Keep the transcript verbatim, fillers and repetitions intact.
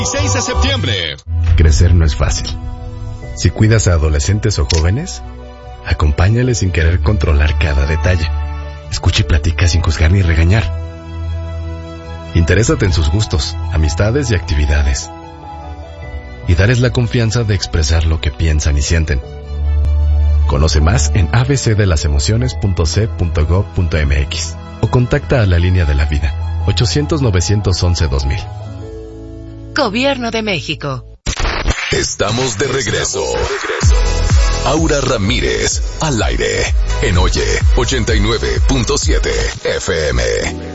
seis de septiembre. Crecer no es fácil. Si cuidas a adolescentes o jóvenes, acompáñales sin querer controlar cada detalle. Escucha y platica sin juzgar ni regañar. Interésate en sus gustos, amistades y actividades. Y darles la confianza de expresar lo que piensan y sienten. Conoce más en a b c de las emociones punto c punto gob punto m x o contacta a la línea de la vida ochocientos, novecientos once, dos mil. Gobierno de México. Estamos de regreso. Aura Ramírez, al aire, en Oye, ochenta y nueve punto siete F M.